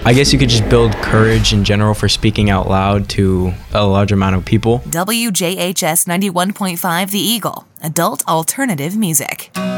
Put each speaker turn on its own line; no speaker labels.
I guess you could just build courage in general for speaking out loud to a large amount of people.
WJHS 91.5 The Eagle, adult alternative music.